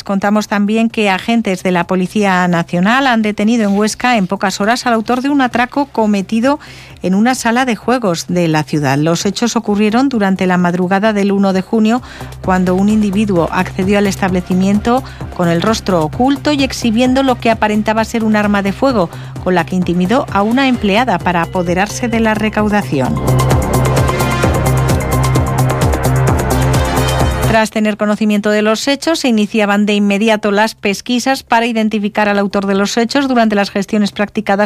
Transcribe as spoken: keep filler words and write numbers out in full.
contamos también que agentes de la Policía Nacional han detenido en Huesca en pocas horas al autor de un atraco cometido en una sala de juegos de la ciudad. Los hechos ocurrieron durante la madrugada del uno de junio, cuando un individuo accedió al establecimiento con el rostro oculto y exhibiendo lo que aparentaba ser un arma de fuego, con la que intimidó a una empleada para apoderarse de la recaudación. Tras tener conocimiento de los hechos, se iniciaban de inmediato las pesquisas para identificar al autor de los hechos. Durante las gestiones practicadas